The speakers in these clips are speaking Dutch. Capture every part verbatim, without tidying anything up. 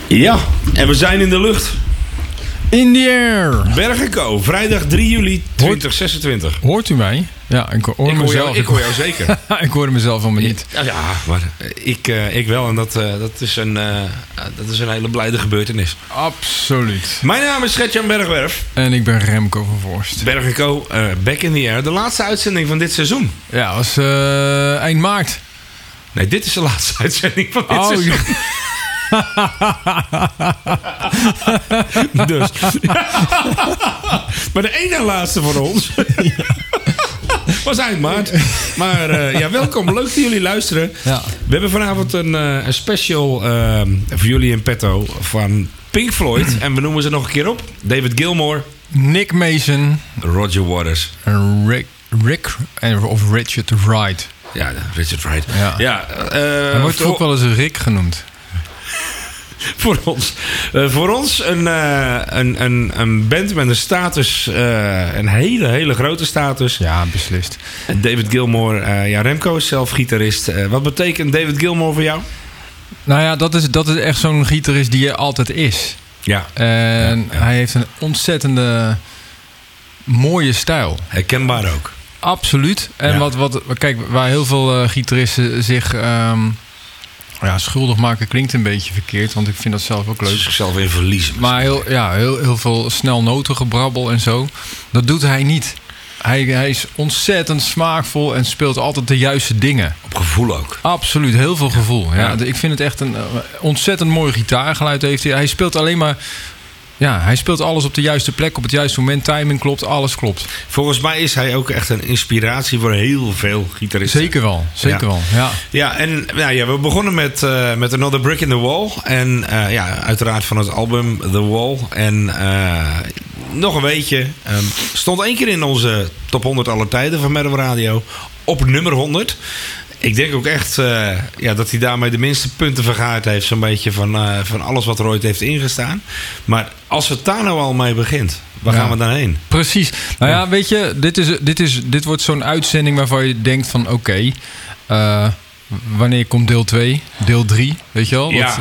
Ja, en we zijn in de lucht. In the air. Berg en Co, vrijdag drie juli tweeduizend zesentwintig. Hoort u mij? Ja, ik hoor, ik hoor mezelf. Jou, ik hoor jou zeker. Ik hoorde mezelf helemaal niet. Ja, ja maar ik, uh, ik wel. En dat, uh, dat, is een, uh, dat is een hele blijde gebeurtenis. Absoluut. Mijn naam is Gert-Jan Bergwerf. En ik ben Remco van Voorst. Berg en Co, uh, back in the air. De laatste uitzending van dit seizoen. Ja, dat was uh, eind maart. Nee, dit is de laatste uitzending van dit oh, seizoen. Ja. dus. Maar de ene laatste van ons was eind maart. Maar uh, ja, welkom. Leuk dat jullie luisteren. Ja. We hebben vanavond een, uh, een special uh, voor jullie in petto van Pink Floyd. En we noemen ze nog een keer op. David Gilmour. Nick Mason. Roger Waters. En Rick, Rick of Richard Wright. Ja, Richard Wright. Ja. Ja, uh, Hij wordt ook wel eens Rick genoemd. Voor ons, uh, voor ons een, uh, een, een, een band met een status, uh, een hele, hele grote status. Ja, beslist. David Gilmour, uh, ja, Remco is zelf gitarist. Uh, wat betekent David Gilmour voor jou? Nou ja, dat is, dat is echt zo'n gitarist die er altijd is. Ja. En ja, ja. Hij heeft een ontzettende mooie stijl. Herkenbaar ook. Absoluut. En ja. wat, wat, kijk, waar heel veel uh, gitaristen zich um, ja, schuldig maken, klinkt een beetje verkeerd, want ik vind dat zelf ook leuk. Zichzelf in verliezen. Maar heel, ja, heel, heel veel snel notengebrabbel en zo. Dat doet hij niet. Hij, hij is ontzettend smaakvol en speelt altijd de juiste dingen. Op gevoel ook. Absoluut, heel veel gevoel. Ja, ja. Ik vind het echt een uh, ontzettend mooi gitaargeluid heeft hij. Hij speelt alleen maar... Ja, hij speelt alles op de juiste plek, op het juiste moment. Timing klopt, alles klopt. Volgens mij is hij ook echt een inspiratie voor heel veel gitaristen. Zeker wel, zeker ja. wel. Ja, ja en nou ja, we begonnen met, uh, met Another Brick in the Wall. En uh, ja, uiteraard van het album The Wall. En uh, nog een weetje. Um, stond één keer in onze top honderd aller tijden van Metal Radio. Op nummer honderd. Ik denk ook echt uh, ja, dat hij daarmee de minste punten vergaard heeft. Zo'n beetje van, uh, van alles wat er ooit heeft ingestaan. Maar als het daar nou al mee begint, waar ja. gaan we dan heen? Precies. Nou ja, weet je, dit, is, dit, is, dit wordt zo'n uitzending waarvan je denkt van... Oké, okay, uh, wanneer komt deel twee? Deel drie? Weet je wel? Ja.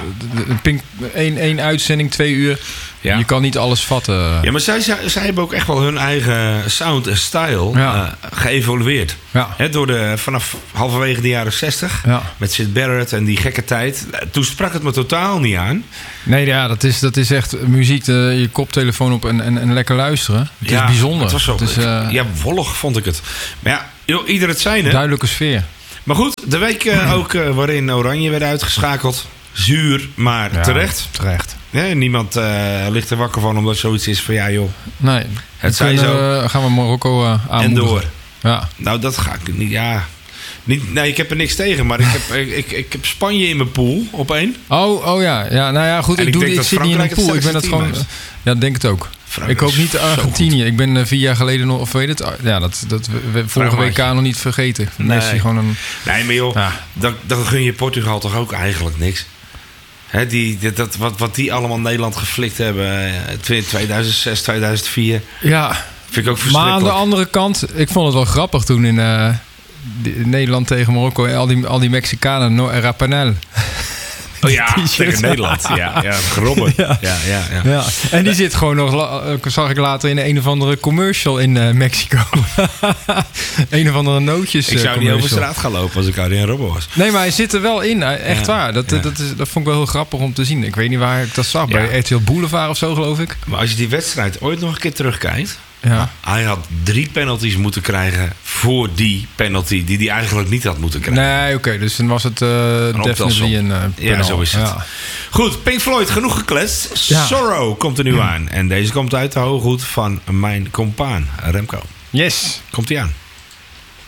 Eén één uitzending, twee uur... Ja. Je kan niet alles vatten. Ja, maar zij, zij, zij hebben ook echt wel hun eigen sound en style ja. uh, geëvolueerd. Ja. He, door de, vanaf halverwege de jaren zestig. Ja. Met Syd Barrett en die gekke tijd. Toen sprak het me totaal niet aan. Nee, ja, dat is, dat is echt muziek. De, je koptelefoon op en, en, en lekker luisteren. Het ja, is bijzonder. Het was zo, het is, uh, ja, wollig vond ik het. Maar ja, joh, ieder het zijn, hè? Duidelijke sfeer. Maar goed, de week uh, ook uh, waarin Oranje werd uitgeschakeld. Zuur, maar ja, terecht. Terecht. Ja, niemand uh, ligt er wakker van omdat zoiets is van ja joh. Nee. Het zijn zo. Uh, gaan we Marokko uh, aanmoedigen. En door. Ja. Nou, dat ga ik niet. Ja. Niet, nee, ik heb er niks tegen, maar ik heb, ik, ik, ik heb Spanje in mijn pool op één. Oh, oh ja. ja. Nou ja, goed. En ik, ik doe denk dit, ik zit niet in een pool. Ik ben het gewoon. Heeft. Ja, denk het ook. Frankrijk ik hoop niet Argentinië. Ik ben uh, vier jaar geleden nog, of weet het, ja, dat, dat we vorige W K nog niet vergeten. Nee. Messi gewoon een. Nee, maar joh, ja. dan, dan gun je Portugal toch ook eigenlijk niks. He, die, dat, wat, wat die allemaal Nederland geflikt hebben, tweeduizend zes, tweeduizend vier. Ja, vind ik ook verschrikkelijk. Maar aan de andere kant, ik vond het wel grappig toen in uh, Nederland tegen Marokko en al die, al die Mexicanen, no era penal. Oh ja, tegen Nederland. Ja, ja, gerobben. Ja. Ja, ja, ja. Ja. En die zit gewoon nog, zag ik later in een of andere commercial in uh, Mexico. Een of andere nootjes. Ik zou uh, niet over straat gaan lopen als ik Arjen Robben was. Nee, maar hij zit er wel in. Echt ja, waar. Dat, ja. dat, is, dat vond ik wel heel grappig om te zien. Ik weet niet waar ik dat zag. Ja. Bij R T L Boulevard of zo, geloof ik. Maar als je die wedstrijd ooit nog een keer terugkijkt. Ja. Hij had drie penalties moeten krijgen voor die penalty die hij eigenlijk niet had moeten krijgen. Nee, oké. Okay, dus dan was het uh, definitely een uh, ja, zo is het. Ja. Goed, Pink Floyd, genoeg gekletst. Ja. Sorrow komt er nu aan. En deze komt uit de hooghoed van mijn compaan Remco. Yes. Komt hij aan.